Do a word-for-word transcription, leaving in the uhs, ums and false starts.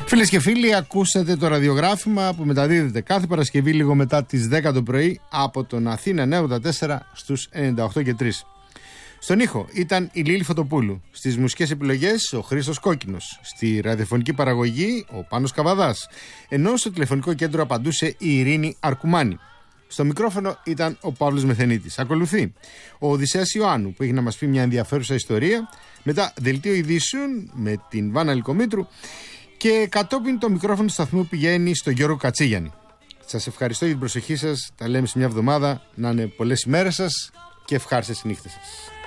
Φίλες και φίλοι, ακούσατε το ραδιογράφημα που μεταδίδεται κάθε Παρασκευή λίγο μετά τις δέκα το πρωί από τον Αθήνα εννιακόσια ογδόντα τέσσερα στους ενενήντα οκτώ και τρία. Στον ήχο ήταν η Λίλη Φωτοπούλου. Στις μουσικές επιλογές ο Χρήστος Κόκκινος. Στη ραδιοφωνική παραγωγή ο Πάνος Καβαδάς. Ενώ στο τηλεφωνικό κέντρο απαντούσε η Ειρήνη Αρκουμάνη. Στο μικρόφωνο ήταν ο Παύλος Μεθενίτης. Ακολουθεί ο Οδυσσέας Ιωάννου που έχει να μας πει μια ενδιαφέρουσα ιστορία. Μετά δελτίο ειδήσεων με την Βάνα Λυκομήτρου. Και κατόπιν το μικρόφωνο του σταθμού πηγαίνει στο Γιώργο Κατσίγιαννη. Σας ευχαριστώ για την προσοχή σας. Τα λέμε σε μια εβδομάδα. Να είναι πολλές ημέρες σας και ευχάριστες νύχτες σας.